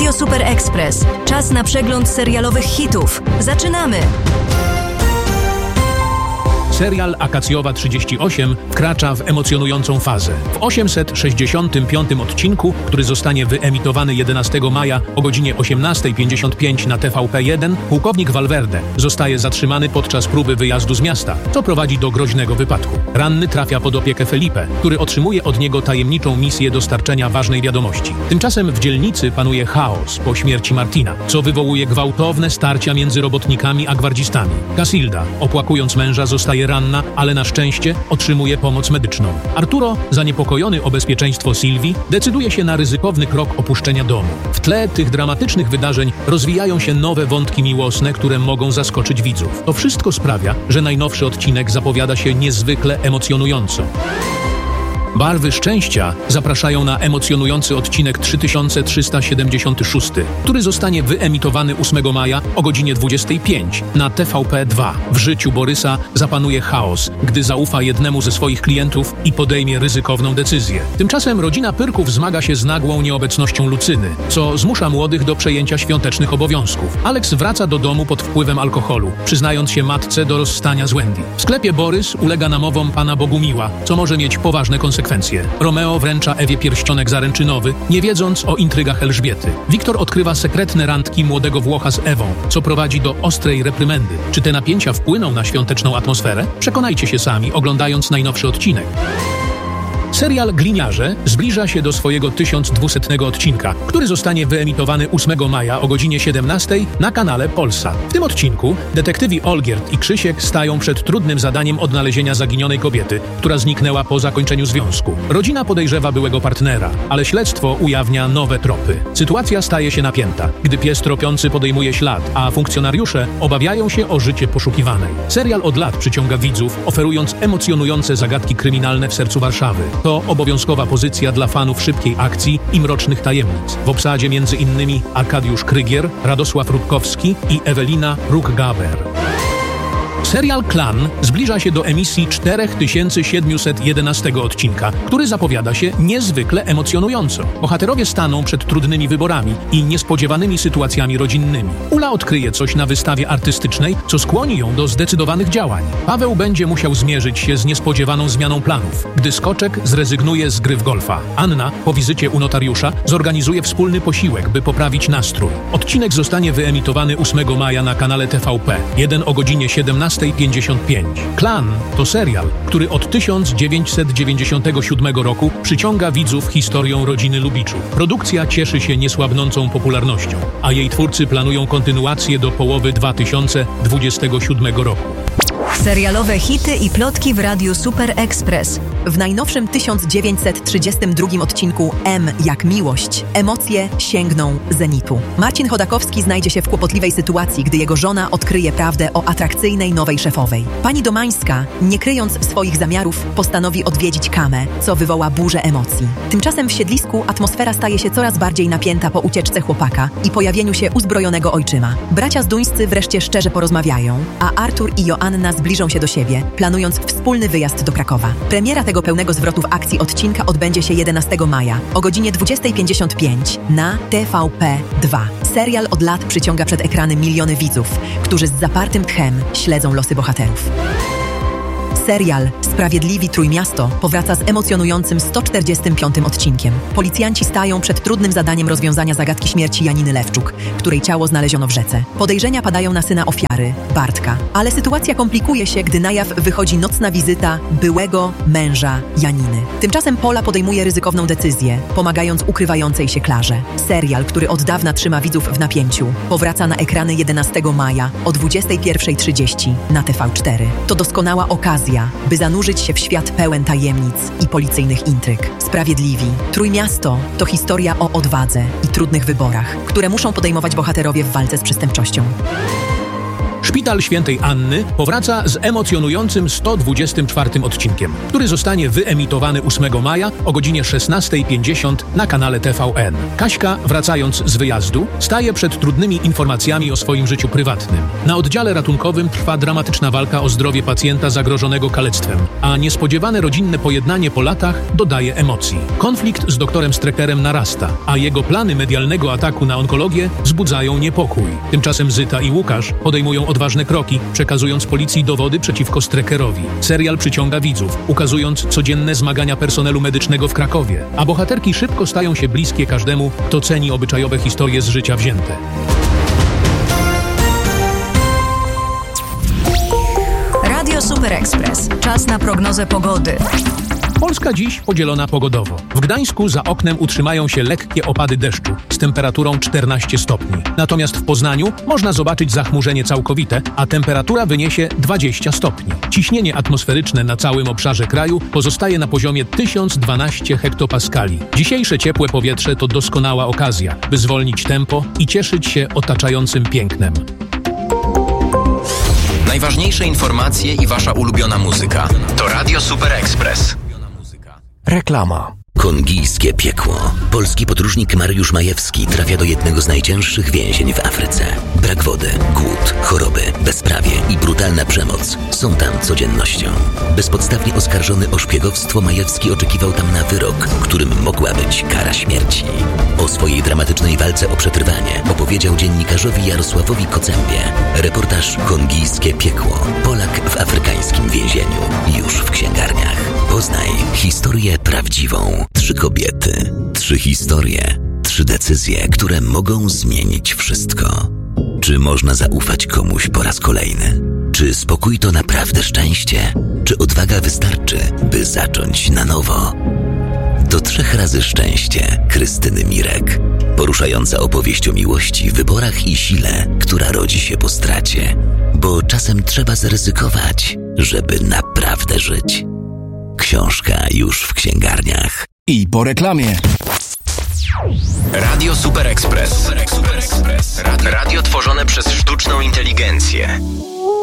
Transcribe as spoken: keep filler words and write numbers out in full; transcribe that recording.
Radio Super Express. Czas na przegląd serialowych hitów. Zaczynamy! Serial Akacjowa trzydzieści osiem wkracza w emocjonującą fazę. W osiemset sześćdziesiątym piątym odcinku, który zostanie wyemitowany jedenastego maja o godzinie osiemnasta pięćdziesiąt pięć na T V P jeden, pułkownik Valverde zostaje zatrzymany podczas próby wyjazdu z miasta, co prowadzi do groźnego wypadku. Ranny trafia pod opiekę Felipe, który otrzymuje od niego tajemniczą misję dostarczenia ważnej wiadomości. Tymczasem w dzielnicy panuje chaos po śmierci Martina, co wywołuje gwałtowne starcia między robotnikami a gwardzistami. Casilda, opłakując męża, zostaje ranna, ale na szczęście otrzymuje pomoc medyczną. Arturo, zaniepokojony o bezpieczeństwo Sylwii, decyduje się na ryzykowny krok opuszczenia domu. W tle tych dramatycznych wydarzeń rozwijają się nowe wątki miłosne, które mogą zaskoczyć widzów. To wszystko sprawia, że najnowszy odcinek zapowiada się niezwykle emocjonująco. Barwy szczęścia zapraszają na emocjonujący odcinek trzy tysiące trzysta siedemdziesiąty szósty, który zostanie wyemitowany ósmego maja o godzinie dwudziestej piątej na T V P dwa. W życiu Borysa zapanuje chaos, gdy zaufa jednemu ze swoich klientów i podejmie ryzykowną decyzję. Tymczasem rodzina Pyrków zmaga się z nagłą nieobecnością Lucyny, co zmusza młodych do przejęcia świątecznych obowiązków. Alex wraca do domu pod wpływem alkoholu, przyznając się matce do rozstania z Wendy. W sklepie Borys ulega namowom pana Bogumiła, co może mieć poważne konsekwencje. Romeo wręcza Ewie pierścionek zaręczynowy, nie wiedząc o intrygach Elżbiety. Wiktor odkrywa sekretne randki młodego Włocha z Ewą, co prowadzi do ostrej reprymendy. Czy te napięcia wpłyną na świąteczną atmosferę? Przekonajcie się sami, oglądając najnowszy odcinek. Serial Gliniarze zbliża się do swojego tysiąc dwusetnego odcinka, który zostanie wyemitowany ósmego maja o godzinie siedemnastej na kanale Polsat. W tym odcinku detektywi Olgierd i Krzysiek stają przed trudnym zadaniem odnalezienia zaginionej kobiety, która zniknęła po zakończeniu związku. Rodzina podejrzewa byłego partnera, ale śledztwo ujawnia nowe tropy. Sytuacja staje się napięta, gdy pies tropiący podejmuje ślad, a funkcjonariusze obawiają się o życie poszukiwanej. Serial od lat przyciąga widzów, oferując emocjonujące zagadki kryminalne w sercu Warszawy. To obowiązkowa pozycja dla fanów szybkiej akcji i mrocznych tajemnic. W obsadzie między innymi Arkadiusz Krygier, Radosław Rutkowski i Ewelina Ruk-Gaber. Serial Klan zbliża się do emisji cztery tysiące siedemset jedenastego odcinka, który zapowiada się niezwykle emocjonująco. Bohaterowie staną przed trudnymi wyborami i niespodziewanymi sytuacjami rodzinnymi. Ula odkryje coś na wystawie artystycznej, co skłoni ją do zdecydowanych działań. Paweł będzie musiał zmierzyć się z niespodziewaną zmianą planów, gdy Skoczek zrezygnuje z gry w golfa. Anna, po wizycie u notariusza, zorganizuje wspólny posiłek, by poprawić nastrój. Odcinek zostanie wyemitowany ósmego maja na kanale T V P jeden o godzinie siedemnasta pięćdziesiąt pięć. Klan to serial, który od tysiąc dziewięćset dziewięćdziesiątego siódmego roku przyciąga widzów historią rodziny Lubiczów. Produkcja cieszy się niesłabnącą popularnością, a jej twórcy planują kontynuację do połowy dwa tysiące dwudziestego siódmego roku. Serialowe hity i plotki w Radiu Super Express. W najnowszym tysiąc dziewięćset trzydziestym drugim odcinku M jak miłość, emocje sięgną zenitu. Marcin Chodakowski znajdzie się w kłopotliwej sytuacji, gdy jego żona odkryje prawdę o atrakcyjnej nowej szefowej. Pani Domańska, nie kryjąc swoich zamiarów, postanowi odwiedzić Kamę, co wywoła burzę emocji. Tymczasem w siedlisku atmosfera staje się coraz bardziej napięta po ucieczce chłopaka i pojawieniu się uzbrojonego ojczyma. Bracia Zduńscy wreszcie szczerze porozmawiają, a Artur i Joanna zbliżą się do siebie, planując wspólny wyjazd do Krakowa. Premiera tego pełnego zwrotów akcji odcinka odbędzie się jedenastego maja o godzinie dwudziestej pięćdziesiąt pięć na T V P dwa. Serial od lat przyciąga przed ekrany miliony widzów, którzy z zapartym tchem śledzą losy bohaterów. Serial Sprawiedliwi Trójmiasto powraca z emocjonującym sto czterdziestym piątym odcinkiem. Policjanci stają przed trudnym zadaniem rozwiązania zagadki śmierci Janiny Lewczuk, której ciało znaleziono w rzece. Podejrzenia padają na syna ofiary, Bartka. Ale sytuacja komplikuje się, gdy na jaw wychodzi nocna wizyta byłego męża Janiny. Tymczasem Pola podejmuje ryzykowną decyzję, pomagając ukrywającej się Klarze. Serial, który od dawna trzyma widzów w napięciu, powraca na ekrany jedenastego maja o dwudziestej pierwszej trzydzieści na T V cztery. To doskonała okazja, by zanurzyć się w świat pełen tajemnic i policyjnych intryg. Sprawiedliwi Trójmiasto to historia o odwadze i trudnych wyborach, które muszą podejmować bohaterowie w walce z przestępczością. Szpital Świętej Anny powraca z emocjonującym sto dwudziestym czwartym odcinkiem, który zostanie wyemitowany ósmego maja o godzinie szesnasta pięćdziesiąt na kanale T V N. Kaśka, wracając z wyjazdu, staje przed trudnymi informacjami o swoim życiu prywatnym. Na oddziale ratunkowym trwa dramatyczna walka o zdrowie pacjenta zagrożonego kalectwem, a niespodziewane rodzinne pojednanie po latach dodaje emocji. Konflikt z doktorem Streckerem narasta, a jego plany medialnego ataku na onkologię wzbudzają niepokój. Tymczasem Zyta i Łukasz podejmują odważne kroki, przekazując policji dowody przeciwko Streckerowi. Serial przyciąga widzów, ukazując codzienne zmagania personelu medycznego w Krakowie, a bohaterki szybko stają się bliskie każdemu, kto ceni obyczajowe historie z życia wzięte. Radio Super Express. Czas na prognozę pogody. Polska dziś podzielona pogodowo. W Gdańsku za oknem utrzymają się lekkie opady deszczu z temperaturą czternaście stopni. Natomiast w Poznaniu można zobaczyć zachmurzenie całkowite, a temperatura wyniesie dwadzieścia stopni. Ciśnienie atmosferyczne na całym obszarze kraju pozostaje na poziomie tysiąc dwanaście hektopaskali. Dzisiejsze ciepłe powietrze to doskonała okazja, by zwolnić tempo i cieszyć się otaczającym pięknem. Najważniejsze informacje i wasza ulubiona muzyka. To Radio Super Express. Reklama. Kongijskie piekło. Polski podróżnik Mariusz Majewski trafia do jednego z najcięższych więzień w Afryce. Brak wody, głód, choroby, bezprawie i brutalna przemoc są tam codziennością. Bezpodstawnie oskarżony o szpiegowstwo, Majewski oczekiwał tam na wyrok, którym mogła być kara śmierci. O swojej dramatycznej walce o przetrwanie opowiedział dziennikarzowi Jarosławowi Kocembie. Reportaż Kongijskie piekło. Polak w afrykańskim więzieniu. Już w księgarniach. Poznaj historię prawdziwą. Trzy kobiety, trzy historie, trzy decyzje, które mogą zmienić wszystko. Czy można zaufać komuś po raz kolejny? Czy spokój to naprawdę szczęście? Czy odwaga wystarczy, by zacząć na nowo? Do trzech razy szczęście Krystyny Mirek. Poruszająca opowieść o miłości, wyborach i sile, która rodzi się po stracie. Bo czasem trzeba zaryzykować, żeby naprawdę żyć. Książka już w księgarniach. I po reklamie. Radio Super Express. Super Express. Radio, radio tworzone przez sztuczną inteligencję.